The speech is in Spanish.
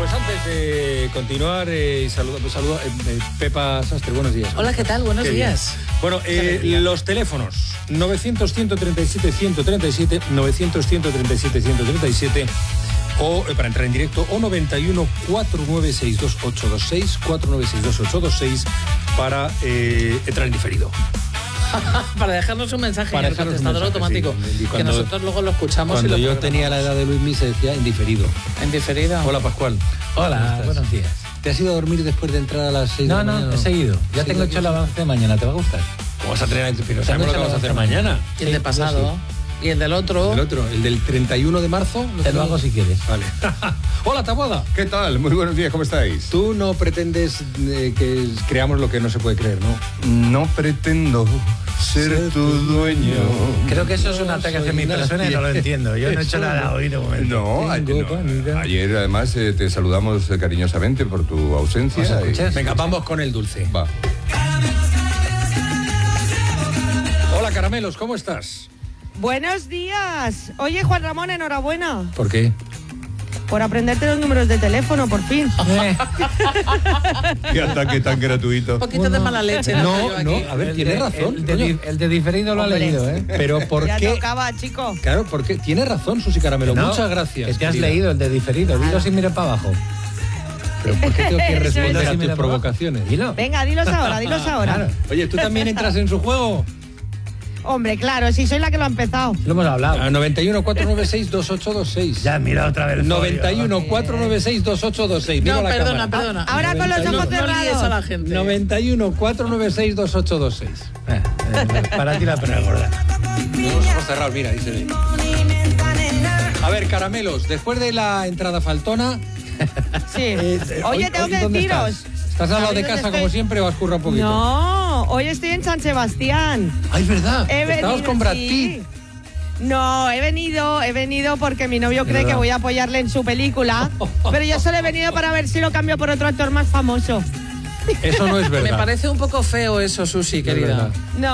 Pues antes de continuar, saluda Pepa Sastre, buenos días. Hola, ¿qué tal? Buenos días. Bueno, los teléfonos 900-137-137, 900-137-137 o para entrar en directo o 91-496-2826, 496-2826 para entrar en diferido. Para dejarnos un mensaje en el contestador automático, sí, que nosotros luego lo escuchamos. Cuando yo tenía la edad de Luismi se decía en diferido. En diferido. Hola, Pascual. Hola, buenos días. ¿Te has ido a dormir después de entrar a las 6 de la mañana? No, he seguido. Ya tengo hecho el avance de mañana, ¿te va a gustar? ¿Cómo vas a tener pero sabemos lo que vamos a hacer mañana? Y el de pasado. Y el del otro. El del 31 de marzo. Te lo hago si quieres. Vale. Hola, Taboada. ¿Qué tal? Muy buenos días, ¿cómo estáis? Tú no pretendes que creamos lo que no se puede creer, ¿no? No pretendo ser tu dueño. Creo que eso es un ataque hacia mi persona y no lo entiendo. Yo no he hecho nada hoy de momento. No, ayer además te saludamos cariñosamente por tu ausencia. Venga, vamos con el dulce. Va. Hola, Caramelos, ¿cómo estás? Buenos días. Oye, Juan Ramón, enhorabuena. ¿Por qué? Por aprenderte los números de teléfono, por fin. Qué ataque tan gratuito. Un poquito de mala leche. No, a ver, tienes razón. El de diferido lo ha leído, ¿eh? Pero ¿por ya qué? Tocaba, chico. Claro, porque tiene razón, Susi Caramelo. No, muchas gracias. Que te has querida. leído el de diferido. Dilo sin mirar para abajo. Pero ¿por qué tengo que Eso responder es. a tus provocaciones? Dilo. Venga, dilos ahora, dilos ahora. Claro. Oye, ¿tú también entras en su juego? Hombre, claro, si soy la que lo ha empezado. Lo hemos hablado. A 91-496-2826. Ya, mira otra vez. 91-496-2826. No, perdona. Ahora con los ojos No líes a cerrados. la gente. 91-496-2826. Para ti la pena gorda. Los ojos cerrados, mira, dice. A ver, Caramelos, después de la entrada faltona... Sí. Oye, tengo que ¿dónde deciros. ¿Estás al lado de ¿Sabéis casa dónde como estoy? siempre o has currado un poquito? No, hoy estoy en San Sebastián. Ay, ¿verdad? He Estabas venido, con Brad sí. Pitt. No, he venido porque mi novio cree que voy a apoyarle en su película, pero yo solo he venido para ver si lo cambio por otro actor más famoso. Eso no es verdad. Me parece un poco feo eso, Susi, No es querida. verdad. No,